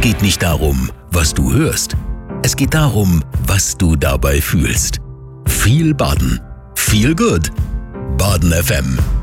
geht nicht darum, was du hörst. Es geht darum, was du dabei fühlst. Viel Baden. Feel good. Baden FM.